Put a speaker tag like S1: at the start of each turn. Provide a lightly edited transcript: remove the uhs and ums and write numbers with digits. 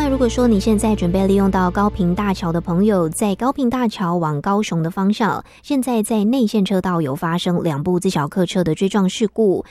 S1: 那如果说你现在准备利用到高屏大桥的朋友，在高屏大桥往高雄的方向，现在在内线车道有发生2部自小客车的追撞事故，